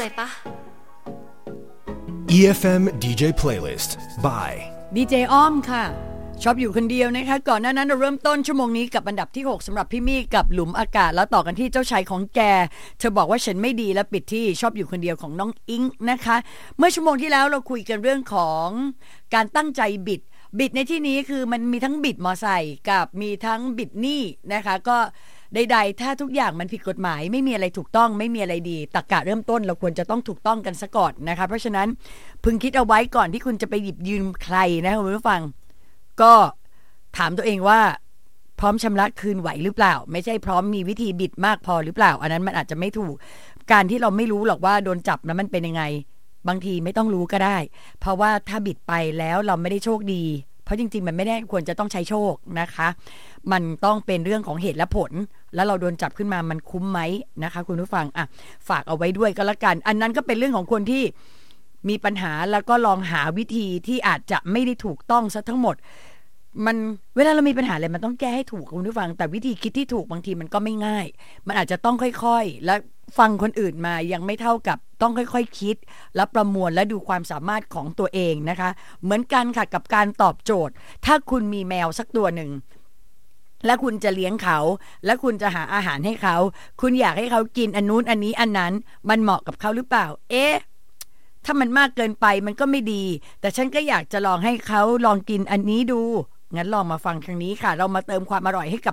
เลยปะ EFM DJ Playlist by ดีเจอ้อมค่ะชอบอยู่คนเดียวนะคะก่อนหน้านั้นเราเริ่มต้นชั่วโมงนี้กับอันดับที่6สำหรับพี่มี่กับหลุมอากาศแล้วต่อกันที่เจ้าชายของแกเธอบอกว่าฉันไม่ดีและปิดที่ชอบอยู่คนเดียวของน้องอิงนะคะเมื่อชั่วโมงที่แล้วเราคุยกันเรื่องของการตั้งใจบิดในที่นี้คือมันมีทั้งบิดมอไซค์กับมีทั้งบิดหนี้นะคะก็ใดๆถ้าทุกอย่างมันผิดกฎหมายไม่มีอะไรถูกต้องไม่มีอะไรดีตรรกะเริ่มต้นเราควรจะต้องถูกต้องกันซะก่อนนะคะเพราะฉะนั้นพึงคิดเอาไว้ก่อนที่คุณจะไปหยิบยืมใครนะคุณผู้ฟังก็ถามตัวเองว่าพร้อมชำระคืนไหวหรือเปล่าไม่ใช่พร้อมมีวิธีบิดมากพอหรือเปล่าอันนั้นมันอาจจะไม่ถูกการที่เราไม่รู้หรอกว่าโดนจับแล้วมันเป็นยังไงบางทีไม่ต้องรู้ก็ได้เพราะว่าถ้าบิดไปแล้วเราไม่ได้โชคดีเพราะจริงๆมันไม่ได้ควรจะต้องใช้โชคนะคะมันต้องเป็นเรื่องของเหตุและผลแล้วเราโดนจับขึ้นมามันคุ้มไหมนะคะคุณผู้ฟังอ่ะฝากเอาไว้ด้วยก็แล้วกันอันนั้นก็เป็นเรื่องของคนที่มีปัญหาแล้วก็ลองหาวิธีที่อาจจะไม่ได้ถูกต้องซะทั้งหมดมันเวลาเรามีปัญหาอะไรมันต้องแก้ให้ถูกคุณผู้ฟังแต่วิธีคิดที่ถูกบางทีมันก็ไม่ง่ายมันอาจจะต้องค่อยๆและฟังคนอื่นมายังไม่เท่ากับต้องค่อยๆคิดและประมวลและดูความสามารถของตัวเองนะคะเหมือนกันค่ะกับการตอบโจทย์ถ้าคุณมีแมวสักตัวหนึ่งและคุณจะเลี้ยงเขาและคุณจะหาอาหารให้เขาคุณอยากให้เขากินอันนู้นอันนี้อันนั้นมันเหมาะกับเขาหรือเปล่าถ้ามันมากเกินไปมันก็ไม่ดีแต่ฉันก็อยากจะลองให้เขาลองกินอันนี้ดูงั้นลองมาฟังทางนี้ค่ะเรามาเติมความอร่อยให้กับ